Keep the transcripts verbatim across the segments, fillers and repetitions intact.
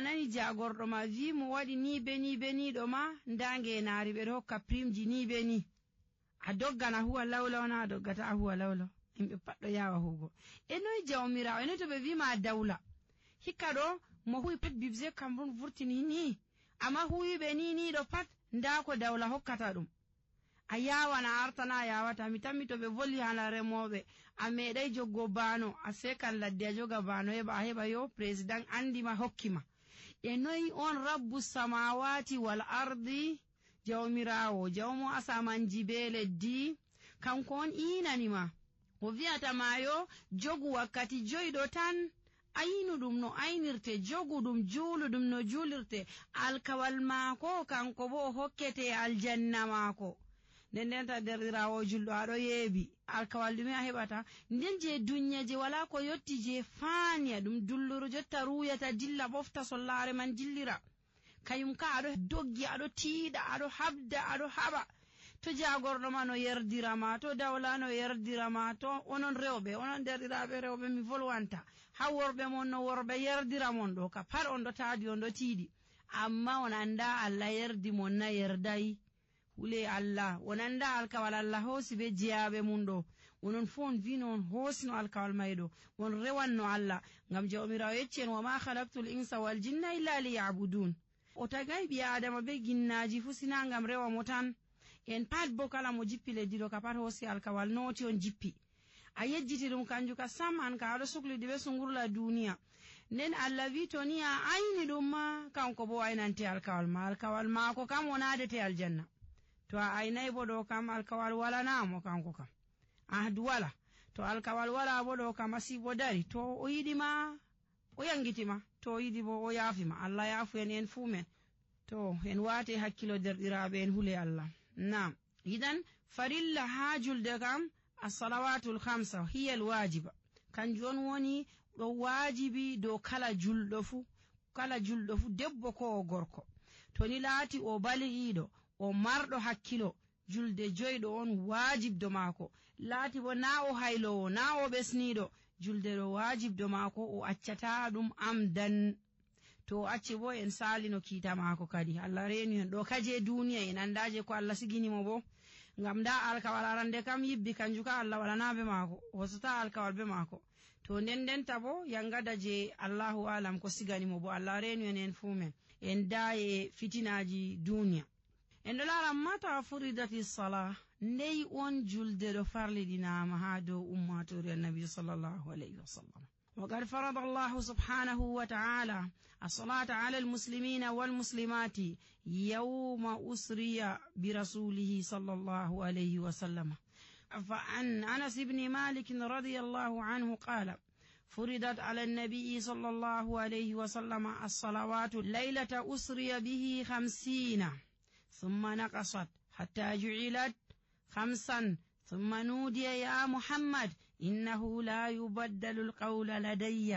nani jagordo ma wi mo wadi ni beni beni do ma ndange naari be hokka primji ni beni a doggana huwa lawlaw na doggata huwa lawlaw imbe paddo yawa hugo e noy jawmira eno to be wi ma dawla hikado mo huwi pat bibze kambun vurtini ni ama huwi be ni ni do pat nda ko dawla hokkata dum ayawa na artana yawata mitami to be volli hala remobe amedai joggo bano asekan ladde joga bano e ba heba yo president andi ma hokkima e noy on rabbus samawati wal ardi jawmirawo jawmo asaman jibele di kanko on inanima o viata mayo jogu wakati joydo tan ayinu dum no aynirte jogu dum julu dum no julirte alkawal mako kanko bo hokkete aljanna mako nden ta derirawo juldo ado yebi alkawal dum a hebata nden je dunya je wala ko yotti je fanya dum dulluru jotta ruyata dilla bofta sollare man jillira kayum ka ado doggi ado tiida ado habda ado haba to jagordo ma no yerdirama to dawla no yerdirama to onon rewbe onon derdiraabe rewbe mi volwanta ha worbe mon no worbe yerdiramon do ka par on do taadi on do tiidi amma on anda alla yerdi mon na yerdai hule alla on anda alkawal alla hosi be jiabe mundo onon fon vinon hosino alkawal maydo on rewanno alla ngam jawmirawo yeccen wa ma khalaqtul insa wal jinna illa liya'budun o tagay bi adama be ginnaji fusina ngam rewa motan en pat bokala mo jippi le dido ka pat hosi alkawal noti on jippi a yejjiti dum kanju ka saman ka ado sukli dibe sungurla duniya nen alla vitoni a ayni dum ma kanko bo aynante alkawal ma alkawal ma ko kam wonade te aljanna to a aynay bodo kam alkawal wala namo kanko kam ahdu wala to alkawal wala bodo kam asibo dari to o yidi ma o yangitima to yidi bo o yafima alla yafu en en fumen to en wate hakkilo derdiraabe en hule alla نعم إذن فرilla هاجل دكام الصلوات الخمسة هي الواجبة كان جون وني واجبي دو كلا جلدفو كلا جلدفو دبو كو غوركو توني لاتي او بالغيدو او ماردو حكيلو julde joydo on wajib do mako lati bo na o haylo na o besnido julde do wajib do mako o accata dum amdan to acci bo en salino kita mako kadi Allah reni en do kaje duniya en andaje ko Allah sigini mo bo ngam da alkawal arande kam yibbi kanjuka Allah wala nabe mako hosuta alkawal be mako to nden den tabo yangada je Allahu alam ko sigani mo bo Allah reni en en fumen en daye fitinaji duniya en dolara mata furidati salah ndey on julde do farli dinama ha do ummatu nabi sallallahu alayhi wasallam وقد فرض الله سبحانه وتعالى الصلاة على المسلمين والمسلمات يوم أسري برسوله صلى الله عليه وسلم فعن أنس بن مالك رضي الله عنه قال فرضت على النبي صلى الله عليه وسلم الصلوات ليلة أسري به خمسين ثم نقصت حتى جعلت خمسا ثم نودي يا محمد إنه لا يبدل القول لدي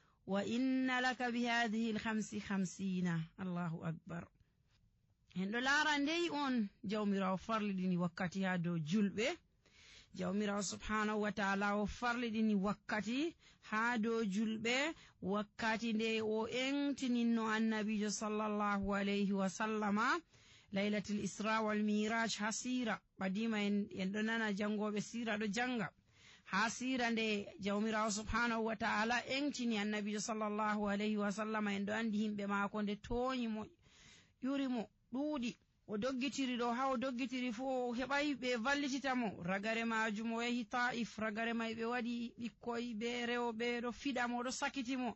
وإن لك بهذه الخمس خمسين الله أكبر هندو لارندي on jawmirawo farlidini wakkati ha do julbe jawmirawo subhanahu wa ta'ala o farlidini wakkati ha do julbe wakkati de o engtininno annabijo sallallahu alayhi wa sallama laylatul isra wal miraj hasira badima en en do nana jangobe sira do janga hasira nde jawmirawo subhanahu wa ta'ala engtini annabi sallallahu alayhi wa sallam en do andi himbe maako nde toñi mo yuri mo duudi o doggitiri do ha o doggitiri fu hebay be vallitita mo ragare majum o yahi Taif ragare may be wadi bikkoy be rewbe do fida mo do sakiti mo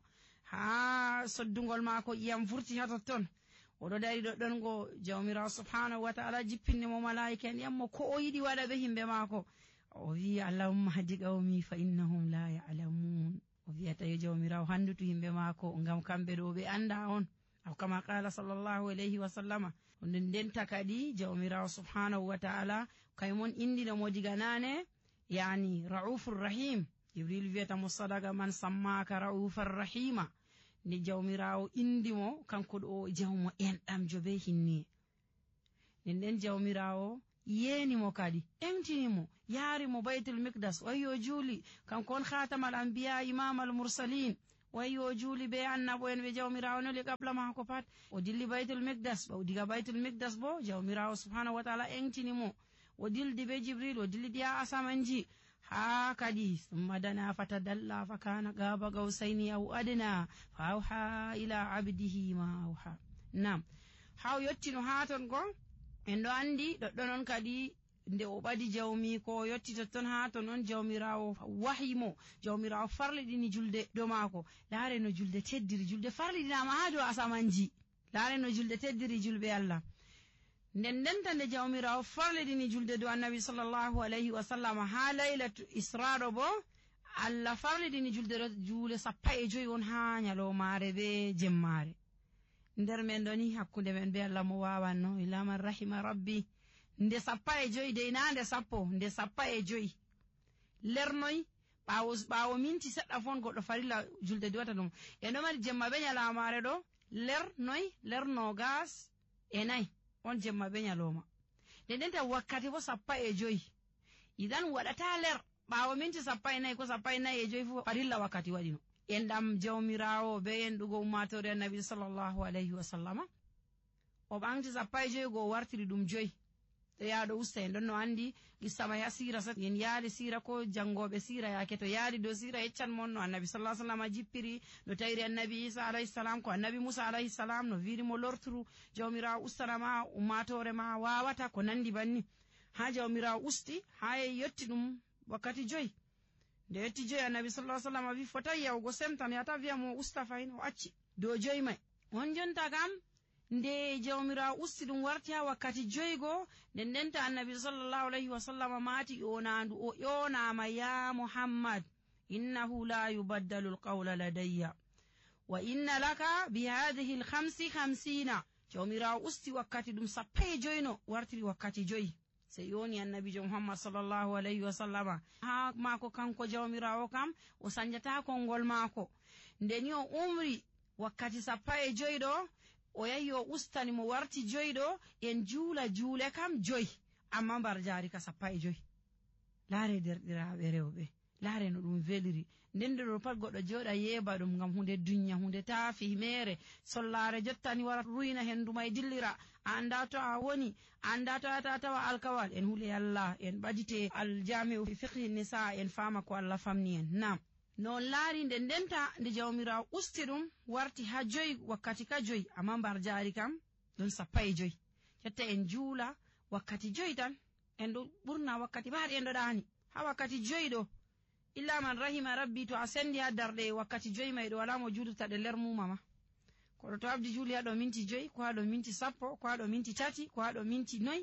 ha soddungol maako iyam furti ha ton odo dari do don go jawmirawo subhanahu wa ta'ala jippinne mo malaika en yammo ko o yidi wada be himbe maako o wi allahumma hadi qawmi fa innahum la ya'lamun o wi ata jawmirawo handutu himbe maako ngam kambe do be anda on aw kama qala sallallahu alayhi wa sallama on den takadi jawmirawo subhanahu wa ta'ala kaymon indina mo diganane yani raufur rahim jibril vieta musadaga man sammaka raufur rahima ni jawmirawo indimo kanko do jawmo en dam jobe hinni nen den jawmirawo yeni mo kadi entini mo yari mo baytul miqdas wayo juli kanko on khatamal anbiya imam al mursalin wayo juuli be annabo en be jawmirawo no le qabla mako pat o dilli baytul miqdas o diga baytul miqdas bo jawmirawo subhanahu wa ta'ala engtini mo o dildi be jibril o dilli dia asamanji ha kadi summa dana fatadalla fa kana qaba gawsaini aw adna fa awha ila abdihi ma awha. Nam haw yottino haton go en do andi do donon kadi nde o badi jawmi ko yotti ton ha to non jawmirawo wahimo jawmirawo farlidini julde do mako laare no julde teddiri julde farlidinama ha do asamanji laare no julde teddiri julbe Allah nden den tan jawmirawo farlidini julde do annabi sallallahu alaihi wasallam ha lailatu isra bo Allah farlidini julde do jule sappa e joyi won ha nyalo mare be jemmare nder men doni hakkunde men be Allah mo wawanno ila man rahima rabbi nde sappa e joyi de nande sappo nde sappa e joyi lernoy bawo bawo minti sedda fon goddo farilla julde diwata dum e no mari jemma be nyala mare do lernoy lerno gas e nay on jemma be nyaloma de denta wakkati bo sappa e joyi idan wadata ler bawo minti sappa e nay ko sappa e nay e joyi fu farilla wakkati wadino en dam jawmirawo be en dugo ummatore annabi sallallahu alaihi wasallama o bangti sappa e joyi go wartiri dum joyi to yaado usta en don no andi gisama ya sira sat yen yaali sira ko jangobe sira yake to yaali do sira eccan mon no annabi sallallahu alaihi wasallam jippiri no tayri annabi Isa alayhi salam ko annabi Musa alayhi salam no viri mo lorturu jawmira ustarama ummatore ma wawata ko nandi banni ha jawmira usti ha yetti dum wakati joy de yetti joy annabi sallallahu alaihi wasallam vi fotay yawgo semtan yata viya mo ustafa en o acci do joy mai on jonta gam nde jawmira usti dum warti ha wakkati joygo den denta annabi sallallahu alaihi wasallam mati yonandu o yonama ya muhammad innahu la yubaddalu alqawla ladayya wa inna laka bi hadhihi alkhamsi khamsina jawmira usti wakkati dum sappe joyno wartiri wakkati joy se yoni annabi muhammad sallallahu alaihi wasallam ha mako kanko jawmira o kam o sanjata kongol mako ndeni o umri wakkati sappe joydo o yayi o ustani mo warti joydo en juula juule kam joy amma mbar jaari ka sappa e joy laare derdiraabe rewbe laare no dum veliri nende do pat goddo joda yeba dum ngam hunde dunya hunde taafi mere sollaare jottani wara ruina henduma e dillira anda to a woni anda to ata tawa alkawal en hule Allah en badite al jami'u fi fiqh nisa en fama ko Allah famni en nam non laari nde ndenta nde jawmira usti dum warti ha joy wakkati ka joy amma mbar jaari kam don sappa e joy jotta en juula wakkati joy tan en do burna wakkati baade en do dani ha wakkati joy do illa man rahima rabbi to asendi ha darde wakkati joy mai do wala mo juulata de ler mumama ko to abdi juuli ha do minti joy ko ha do minti sappo ko ha do minti tati ko ha do minti noy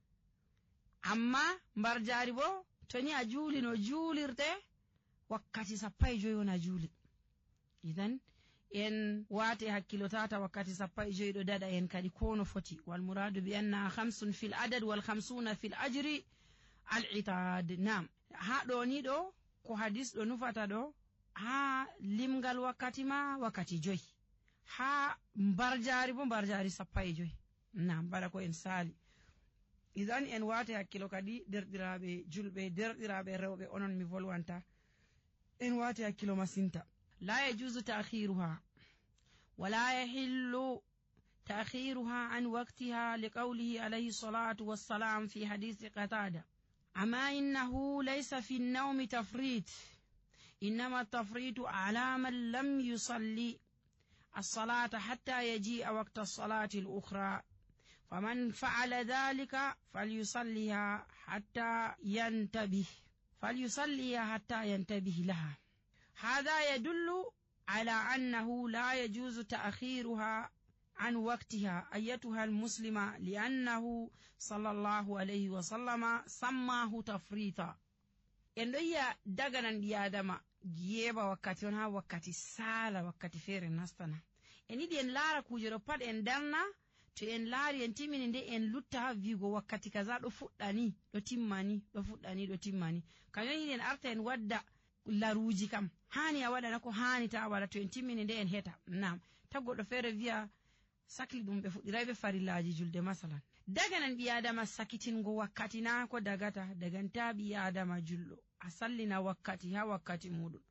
amma mbar jaari bo toni a juuli no juulirte wakkati sappa e joyi wona juuli idan en wate hakkilo tata wakkati sappa e joyi do dada en kadi kono foti wal muradu bi anna khamsun fil adad wal khamsuna fil ajri al itad nam ha do ni do ko hadis do nufata do ha limgal wakkati ma wakkati joyi ha mbarjaari bo mbarjaari sappa e joyi nam bara ko en sali idan en wate hakkilo kadi derdirabe julbe derdirabe rewbe onon mi volwanta en wati akilo masinta la yajuzu ta'khiruha wala yahillu ta'khiruha an waqtiha liqawlihi alayhi salatu wassalam fi hadith qatada ama innahu laysa fi an-nawmi tafrit inma at-tafritu ala man lam yusalli as-salata hatta yaji'a waqta as-salati al-ukhra faman fa'ala dhalika falyusalliha hatta yantabih فليصلي حتى ينتبه لها هذا يدل على أنه لا يجوز تأخيرها عن وقتها أيتها المسلمة لأنه صلى الله عليه وسلم سماه تفريطا إن هي دغنا ديادما جيبا وقتها وقت سالة وقت فير نستنا إن دي إن لارا كوجرو پاد إن دلنا to en laari en timmini nde en lutta vigo wakkati kaza do fuddani do timmani do fuddani do timmani kanyon en arta en wadda laruji kam hani a wada nako hani ta wada to en timmini nde en heta nam taggo do fere via sakli dum be fuddiraybe farillaji julde masalan daga nan bi adama sakitingo wakkati na ko dagata daganta bi adama jullo a sallina wakkati ha wakkati mudum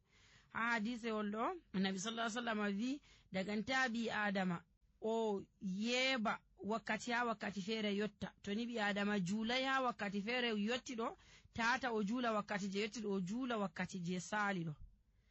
ha hadise wol ɗo annabi sallallahu alaihi wasallam wi daganta bi adama o yeba wakkati ha wakkati fere yotta to ni bi adama juulay ha wakkati fere yotti ɗo tata o juula wakkati je yotti ɗo o juula wakkati je sali ɗo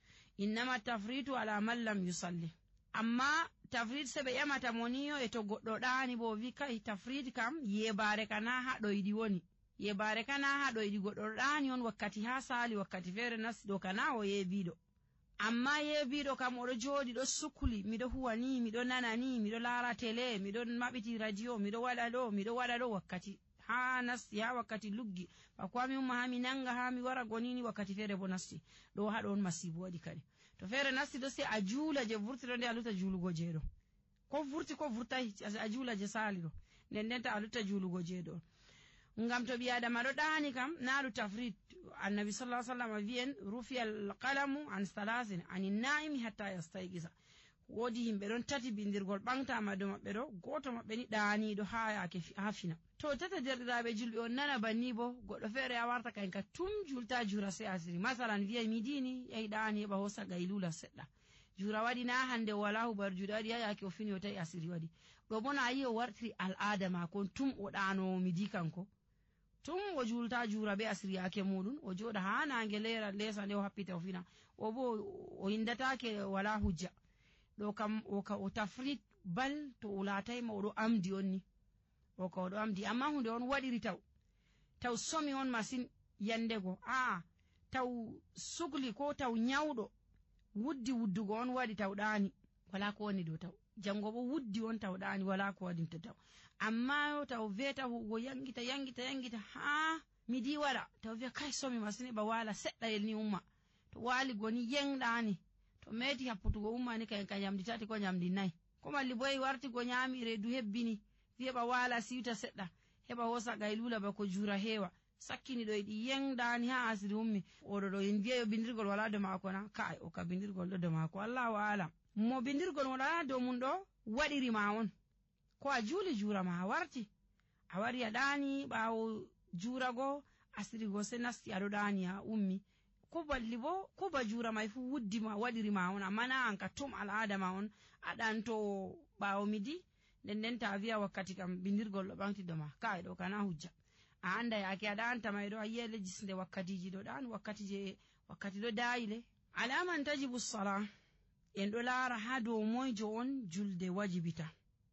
innama tafritu ala man lam yusalli amma tafrit se ɓe ƴamata moniyo e to goɗɗo ɗani bo wi kai tafrit kam yebare kana ha ɗoyɗi woni yebare kana ha ɗoyɗi goɗɗo ɗani on wakkati ha sali wakkati fere nasti ɗo kana o yebiɗo amma yebiɗo kam oɗo jooɗi ɗo sukuli miɗo huwa ni miɗo nana ni miɗo laara télé miɗo maɓiti radio miɗo waɗa ɗo miɗo waɗa ɗo wakkati ha nasti ha wakkati luggi bako mi umma ha mi nanga ha mi wara gonini wakkati fere bo nasti ɗo haɗo on masibo waɗi kadi to fere nasti ɗo se a juula je vurti ɗo nde a lutta juulugo jeeɗo ko vurti ko vurtai a juula je sali ɗo nden nden ta a lutta juulugo jeeɗo ngam to ɓi adama ɗo ɗani kam naɗu tafrit annabi sallallahu alaihi wasallam wi'en rufi al qalamu an salasin anin naimi hatta yastayqisa wodi himɓe ɗon tati bindirgol ɓantama do maɓɓe ɗo goto maɓɓe ni ɗaniɗo ha yake ha fina to tata derɗiraɓe julɓe on nana banni bo goɗɗo feere a warta kaen ka tum julta jura se asiri masalan wiya mi dini yahi ɗani heɓa hosa gaylula seɗɗa jura waɗi na hande wala hubar juɗe waɗi ha yake o fini o tawi asiri waɗi ɗo bo na yi o wartiri al'ada makon tum o ɗanowo midi kanko tum o julta jura be asiri yake muɗum o joɗa ha nange lera lesa nde o happita o fina o bo o hindatake wala hujja ɗo kam o ka o tafrit bal to o latayma oɗo amdi on ni o ka oɗo amdi amma hunde on waɗiri taw taw somi on masin yandego aa taw sugli ko taw nyawɗo wuddi wuddugo on waɗi taw ɗani wala ko woni ɗo taw jango bo wuddi on taw ɗani wala ko waɗinta taw amma yo taw veta hugo yangita yangita yangita ha midi waɗa taw wiya kay somi masin ɓa wala seɗɗa yel ni umma to wali goni yengɗani to meti happutugo umma ni kayen ka nyamdi tati ko nyamdi nayi ko malli boyi warti go nyami redu hebbini wiya ɓa wala siwta seɗɗa heɓa hosa gaylula ba ko jura hewa sakkini ɗo yiɗi yengɗani ha asiri ummi oɗo ɗo en wiyayo bindirgol wala do mako na kai o ka bindirgol ɗo do mako allahu alam mo bindirgol wala do mum ɗo waɗiri ma on ko a juuli jura ma a warti a wari a ɗani ɓawo jurago asirigo se nasti aɗo ɗani ha ummi ko balli bo ko ba jura mai fu wuddi ma waɗiri ma on amma na an ka tum al'ada ma on aɗan to ɓawo midi nden nden ta wiya wakkati kam bindirgol ɗo ɓamtiɗo ma kai ɗo kana hujja a anda yake aɗa antama ɗo a yiya lejisde wakkatiji ɗo ɗan wakkati je wakkati ɗo dayile alaman tajibu sala en ɗo laara ha dow moyjo on julde wajibita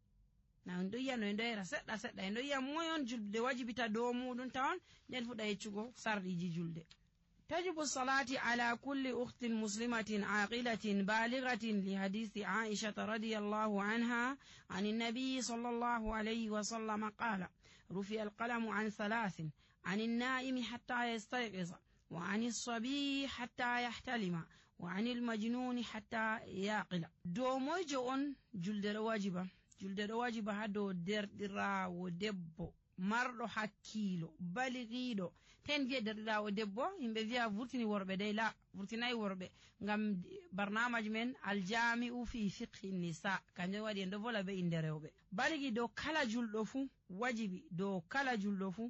na en ɗo yiya no en ɗo yera seɗɗa seɗɗa en ɗo yiya moy on julde wajibita dow muɗum tawan nden fuɗa yeccugo sarɗiji julde تجب الصلاة على كل أخت مسلمة عاقلة بالغة لحديث عائشة رضي الله عنها عن النبي صلى الله عليه وسلم قال رفع القلم عن ثلاث عن النائم حتى يستيقظ وعن الصبي حتى يحتلم وعن المجنون حتى يعقل دو موجون جلد الواجبة جلد الواجبة هدو در درا ودبو marɗo hakkilo baligiɗo ten wiye derɗirawo debbo yimɓe wiya vurtini worɓe dey la vurtinayi worɓe ngam barnamaji men aljami'u fi fiqhi nisa kanjum waɗi en ɗo vola be inde rewɓe baligi dow kala julɗo fuu wajibi dow kala julɗo fuu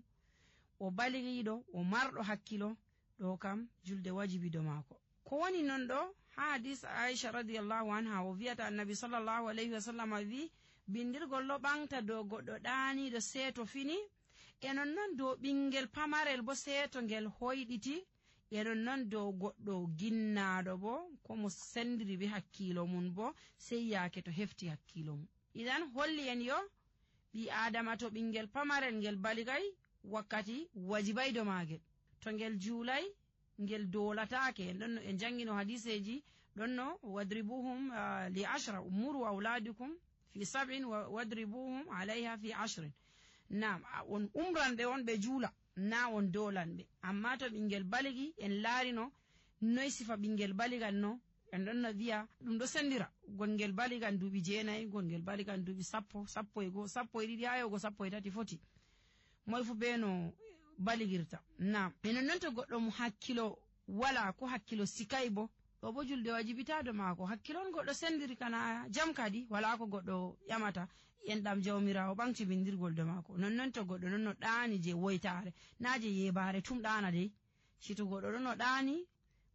o baligiɗo o marɗo hakkilo ɗo kam julde wajibi do maako ko woni non ɗo ha hadis Aisha radiyallahu anha o wiyata annabi sallallahu alayhi wa sallam wi bindirgol ɗo ɓamta dow goɗɗo ɗaniɗo seeto fini e non noon dow ɓingel pamarel bo seeto ngel hoyɗiti e non noon dow goɗɗo ginnaɗo bo komo sendiri be hakkilo mum bo sey yaake to hefti hakkilo mum idan holli en yo ɓi adama to ɓingel pamarel ngel baligay wakkati wajibay do magel to ngel juulay ngel dolatake en ɗonno en jangino hadiseji ɗonno wadribuhum uh, li ashra umuru awladikum fi sab'in wadribuhum alayha fi ashrin nam on umranɓe on ɓe juula na on dolanɓe amma to ɓingel baligi en laarino noy sifa ɓingel baligan no en ɗonno wiya ɗum ɗo sendira gongel baligan duuɓi jeenayi gongel baligan duuɓi sappo sappo e goo sappo e ɗiɗi ha yahugo sappo e tati foti moy fu be no baligirta nam enon noon to goɗɗo mo hakkilo wala ko hakkilo sikay bo ɗo bo julde wajibitado maako hakkilo on goɗɗo sendiri kana jam kadi wala ko goɗɗo ƴamata enɗam jawmirawo ɓamti bindirgol do maako nonnon to goɗɗo non no ɗaani je woytare na je yebare tum ɗana dey si to goɗɗo ɗon no ɗaani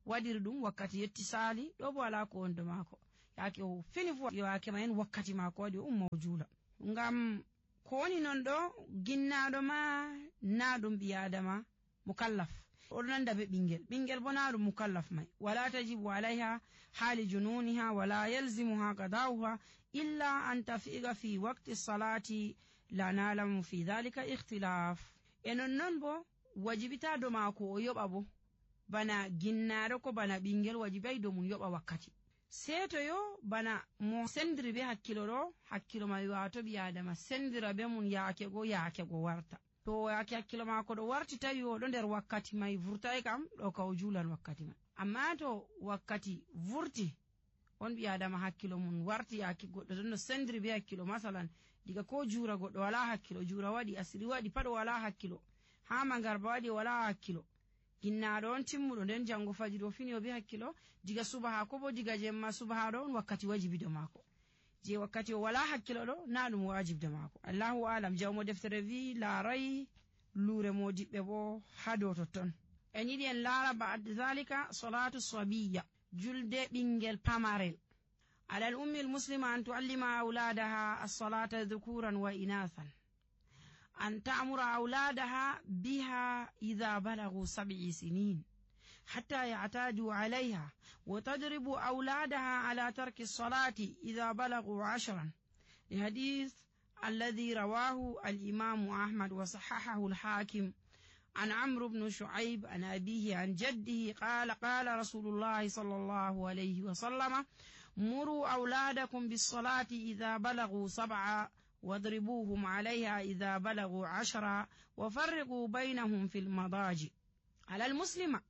wadir dum wakkati yetti sali do bo wala ko wondo mako yake o fini fu yo yake mayen wakkati mako wadi ummo jula ngam ko woni non do ginnaado ma na dum bi adama mukallaf ornanda be bingel bingel bona dum mukallaf mai wala tajibu alaiha hali jununiha wala yalzimuha qada'uha illa an tafiga fi waqti salati la na'lamu fi dhalika ikhtilaf enon non bo wajibita do mako o yoba bo bana ginnaado ko bana bingel wajibai do mun yoba wakkati seto yo bana mo sendiri be hakkilo do hakkilo mai wato bi adama sendira be mun yaake go yaake go warta to yaake hakkilo mako do warti tawi o do nder wakkati mai vurtay kam do ka o julan wakkati mai amma to wakkati vurti on bi adama hakkilo mun warti yaake goddo don sendiri be hakkilo masalan diga ko jura goddo wala hakkilo jura wadi asiri wadi pado wala hakkilo ha mangarba wadi wala hakkilo ginnaado on timmudo den jango fajiri o fini o be hakkilo diga subaha ko bo diga jemma subaha do on wakkati wajibi do mako je wakkati o wala hakkilo do na dum wajibi do mako Allahu alam jawmo deftere vi la ray lure modibbe bo hado to ton en yidi en laara ba'd zalika salatu sabiyya julde bingel pamarel ala al ummi al muslima an tuallima auladaha as-salata dhukuran wa inathan أن تأمر أولادها بها إذا بلغوا سبع سنين حتى يعتادوا عليها وتضرب أولادها على ترك الصلاة إذا بلغوا عشرا لحديث الذي رواه الإمام أحمد وصححه الحاكم عن عمرو بن شعيب عن أبيه عن جده قال قال رسول الله صلى الله عليه وسلم مروا أولادكم بالصلاة إذا بلغوا سبعا واضربوهم عليها إذا بلغوا عشرا وفرقوا بينهم في المضاجع على المسلمة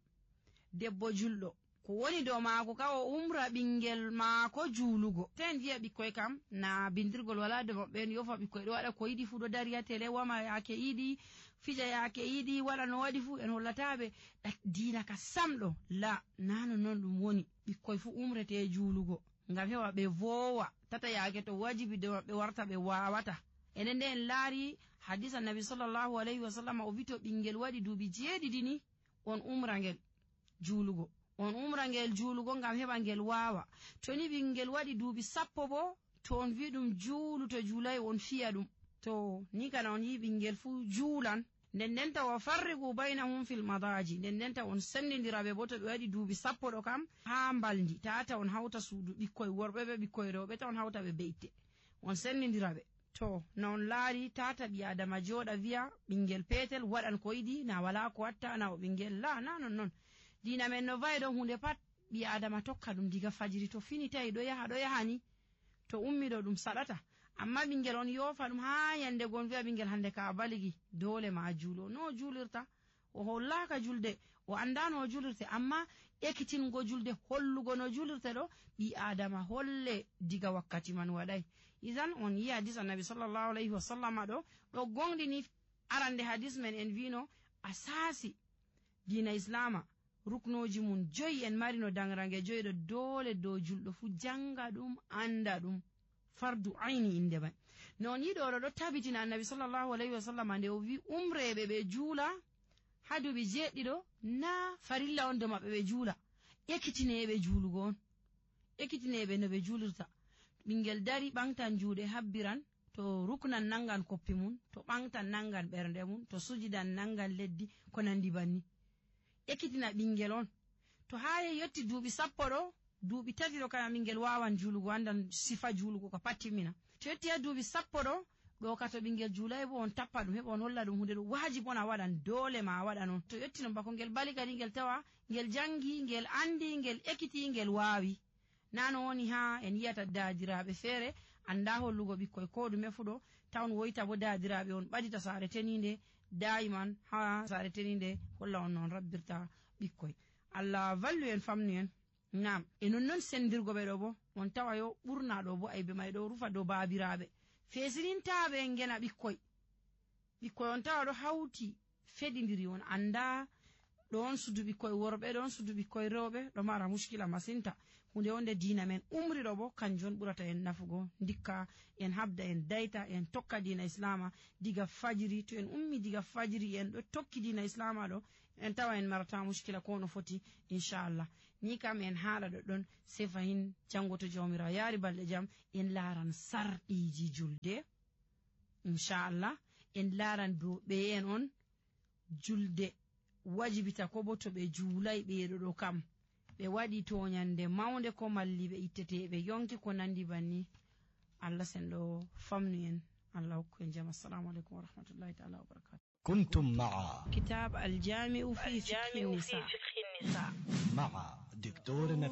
debbo julɗo ko woni dow maako ka o umra ɓingel maako juulugo ten jiya ɓikkoy kam na bindirgol wala de maɓɓe yofa ɓikkoy ɗo waɗa ko yiɗi fu ɗo dari ha tele wama yaake yiɗi fija yaake yiɗi waɗa no waɗi fu en hollataɓe diina ka samɗo la nano non ɗum woni ɓikkoy fu umrete juulugo ngam hewa ɓe vowa tata yaake to wajibi de maɓɓe warta ɓe wawata enen nde en laari hadis annabi sallallahu alayhi wa sallam o wi to ɓingel waɗi duuɓi jeeɗiɗi ni on umra ngel juulugo on umra ngel juulugo ngam heɓa ngel waawa to ni ɓingel waɗi duuɓi sappo bo to on wi ɗum juulu to juulay on fiya ɗum to ni kana on yi ɓingel fuu juulan nden ndenta wa farrigu bainahum fil madaji nden ndenta on sendindiraɓe bo to ɓe waɗi duuɓi sappo ɗo kam ha mbaldi tata on hawta suudu ɓikkoy worɓe ɓe ɓikkoy rewɓe ta on hawta ɓe beyte on sendindiraɓe to na on laari tata ɓi adama jooɗa wiya ɓingel petel waɗan ko yiɗi na wala ko watta na o ɓingel la na non non dina men no vayi ɗon hunde pat ɓi adama tokka ɗum diga fajiri to fini tawi ɗo yaha ɗo yahani to ummi ɗo ɗum saɗata amma ɓingel on yofa ɗum ha yande gon wiya ɓingel hande ka baligi dole ma juulo no julirta o hollaka julde o andano o julirte amma ekkitingo julde hollugo no julirte ɗo ɓi adama holle diga wakkati man waɗay idan on yi hadis annabi sallallahu alayhi wa sallama ɗo ɗo gonɗini arande hadis men en wino asasi dina islama ruknoji mun joyi en mari no dangrange joyi ɗo dole dow julɗo fu janga ɗum anda ɗum fardu aini inde mai non yiɗo ɗo tabitina annabi sallallahu alayhi wa sallam nde o wi umreɓe ɓe juula ha duuɓi jeɗɗiɗo na farilla on do maɓɓe ɓe juula ekkitineɓe juulugo on ekkitineɓe no ɓe juulirta ɓingel dari ɓangtan juuɗe habbiran to ruknan nangan koppi mum to ɓangtan nangan ɓernde mum to sujidan nangan leddi ko nandi banni ekkitina ɓingel on to ha yetti duuɓi sappo ɗo duuɓi tati ɗo kana ɓingel wawan juulugo andan sifa juulugo ko pattimmina to yetti ha duuɓi sappo ɗo ɗo ka to ɓingel juulay bo on tappa ɗum heɓa on holla ɗum hunde ɗo wajibi on a waɗan dole ma a waɗa non to yetti no bako ngel bali kadi ngel tawa ngel jangi ngel andi ngel ekkiti ngel waawi nano woni ha en yiyata daadiraɓe feere anda hollugo ɓikkoy ko ɗume fu ɗo tawn woyta bo daadiraɓe on ɓadita saare teninde daiman ha saare teninde holla on noon rabbirta ɓikkoy Allah vallu en famnu en nam e non non sendirgoɓe ɗo bo on tawa yo ɓurna ɗo bo aybe may ɗo rufa dow baabiraɓe feesirintaɓe ngena ɓikkoy ɓikkoy on tawa ɗo hawti feɗidiri on anda ɗon sudu ɓikkoy worɓe ɗon sudu ɓikkoy rewɓe ɗo mara muskila masinta hunde wonde diina men umri ɗo bo kanjon ɓurata en nafugo ndikka en habda en dayta en tokka diina islama diga fajiri to en ummi diga fajiri en ɗo tokki diina islama ɗo en tawa en marata muskila ko no foti inchallah ni kam en haala ɗo ɗon sei fahin jango to jawmirawo yaari balɗe jam en laaran sarɗiji julde inchallah en laaran dow ɓe en on julde wajibita ko bo to ɓe juulay ɓeeɗo ɗo kam ɓe waɗi toñande mawnde ko malli ɓe itteteɓe yonki ko nandi banni. Allah sen ɗo famnu en. الله أكبر جماعة السلام عليكم ورحمة الله تعالى وبركاته. كنتم مع كتاب الجامع في فقه النساء مع دكتور